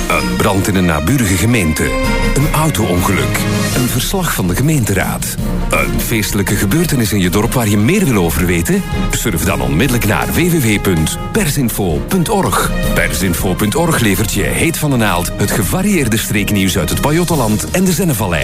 Een brand in een naburige gemeente. Een auto-ongeluk. Een verslag van de gemeenteraad. Een feestelijke gebeurtenis in je dorp waar je meer wil over weten? Surf dan onmiddellijk naar www.persinfo.org. Persinfo.org levert je heet van de naald het gevarieerde streeknieuws uit het Pajottenland en de Zennevallei.